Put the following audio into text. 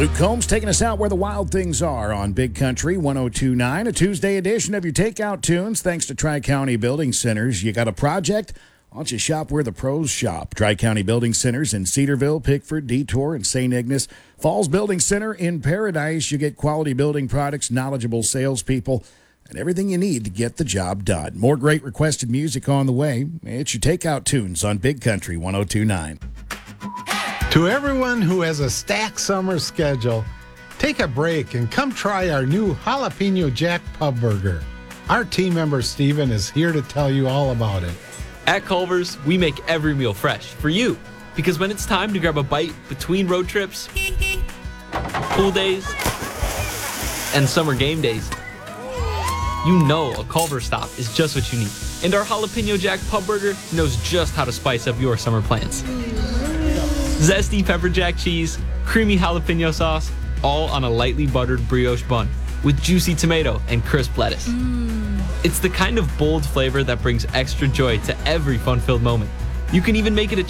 Luke Combs taking us out where the wild things are on Big Country 102.9, a Tuesday edition of your Takeout Tunes. Thanks to Tri-County Building Centers. You got a project? Why don't you shop where the pros shop? Tri-County Building Centers in Cedarville, Pickford, Detour, and St. Ignace. Falls Building Center in Paradise. You get quality building products, knowledgeable salespeople, and everything you need to get the job done. More great requested music on the way. It's your Takeout Tunes on Big Country 102.9. To everyone who has a stacked summer schedule, take a break and come try our new Jalapeno Jack Pub Burger. Our team member Steven is here to tell you all about it. At Culver's, we make every meal fresh for you. Because when it's time to grab a bite between road trips, pool days, and summer game days, you know a Culver's stop is just what you need. And our Jalapeno Jack Pub Burger knows just how to spice up your summer plans. Zesty pepper jack cheese, creamy jalapeno sauce, all on a lightly buttered brioche bun with juicy tomato and crisp lettuce. It's the kind of bold flavor that brings extra joy to every fun-filled moment. You can even make it a